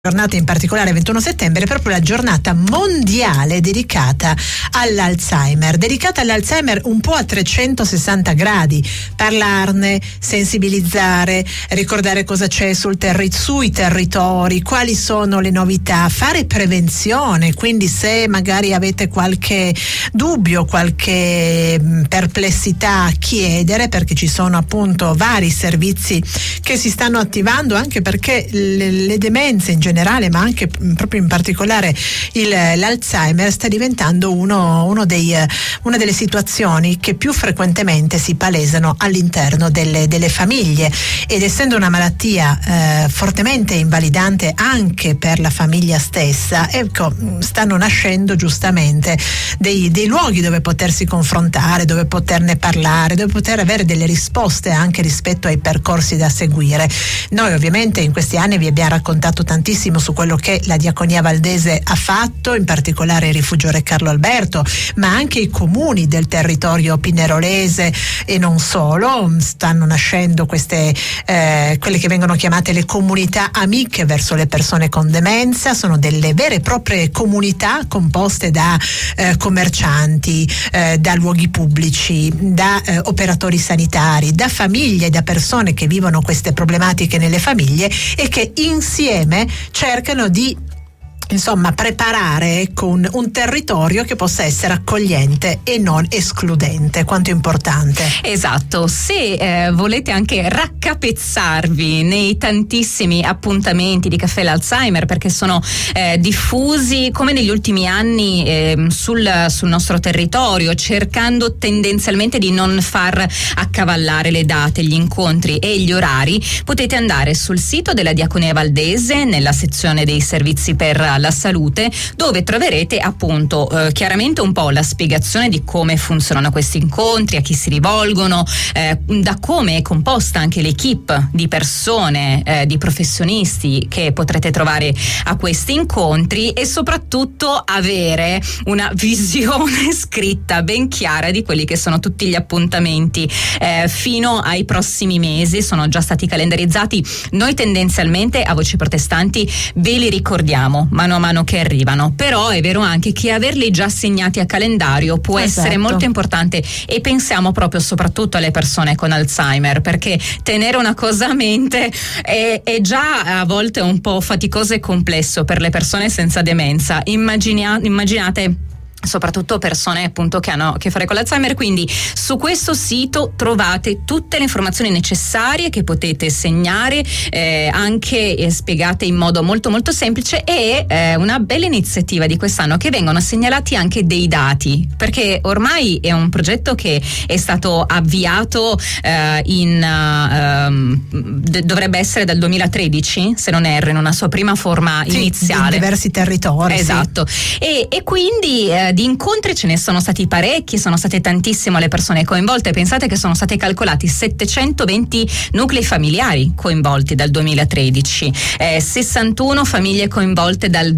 Giornata in particolare 21 settembre è proprio la giornata mondiale dedicata all'Alzheimer un po' a 360 gradi, parlarne, sensibilizzare, ricordare cosa c'è sui territori, quali sono le novità, fare prevenzione, quindi se magari avete qualche dubbio, qualche perplessità, chiedere, perché ci sono appunto vari servizi che si stanno attivando, anche perché le demenze in generale, ma anche proprio in particolare l'Alzheimer sta diventando una delle situazioni che più frequentemente si palesano all'interno delle famiglie, ed essendo una malattia fortemente invalidante anche per la famiglia stessa, ecco, stanno nascendo giustamente dei luoghi dove potersi confrontare, dove poterne parlare, dove poter avere delle risposte anche rispetto ai percorsi da seguire. Noi ovviamente in questi anni vi abbiamo raccontato tantissimo su quello che la Diaconia Valdese ha fatto, in particolare il Rifugio Re Carlo Alberto, ma anche i comuni del territorio pinerolese e non solo. Stanno nascendo quelle che vengono chiamate le comunità amiche verso le persone con demenza. Sono delle vere e proprie comunità composte da commercianti, da luoghi pubblici, da operatori sanitari, da famiglie, da persone che vivono queste problematiche nelle famiglie e che insieme cercano di preparare con un territorio che possa essere accogliente e non escludente. Quanto è importante. Esatto, se volete anche raccapezzarvi nei tantissimi appuntamenti di Caffè l'Alzheimer, perché sono diffusi come negli ultimi anni sul nostro territorio, cercando tendenzialmente di non far accavallare le date, gli incontri e gli orari, potete andare sul sito della Diaconia Valdese nella sezione dei servizi per la salute, dove troverete appunto chiaramente un po' la spiegazione di come funzionano questi incontri, a chi si rivolgono, da come è composta anche l'equipe di persone, di professionisti che potrete trovare a questi incontri, e soprattutto avere una visione scritta ben chiara di quelli che sono tutti gli appuntamenti fino ai prossimi mesi. Sono già stati calendarizzati. Noi tendenzialmente a Voci Protestanti ve li ricordiamo mano a mano che arrivano, però è vero anche che averli già segnati a calendario può essere molto importante, e pensiamo proprio soprattutto alle persone con Alzheimer, perché tenere una cosa a mente è già a volte un po' faticoso e complesso per le persone senza demenza. Immaginate soprattutto persone appunto che hanno a che fare con l'Alzheimer. Quindi su questo sito trovate tutte le informazioni necessarie che potete segnare, anche spiegate in modo molto molto semplice, e una bella iniziativa di quest'anno che vengono segnalati anche dei dati, perché ormai è un progetto che è stato avviato dovrebbe essere dal 2013 se non erro, in una sua prima forma iniziale, in diversi territori. Esatto, sì. E quindi di incontri ce ne sono stati parecchi, sono state tantissime le persone coinvolte. Pensate che sono stati calcolati 720 nuclei familiari coinvolti dal 2013, 61 famiglie coinvolte dal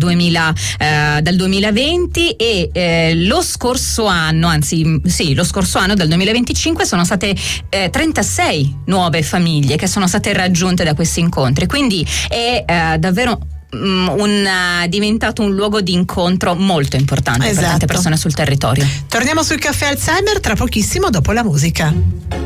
2020, e lo scorso anno dal 2025 sono state 36 nuove famiglie che sono state raggiunte da questi incontri. Quindi è davvero diventato un luogo di incontro molto importante per tante persone sul territorio. Torniamo sul Caffè Alzheimer tra pochissimo, dopo la musica.